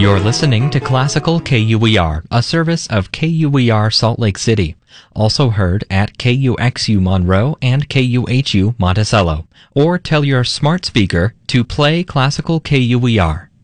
You're listening to Classical KUER, a service of KUER Salt Lake City, also heard at KUXU Monroe and KUHU Monticello, or tell your smart speaker to play Classical KUER.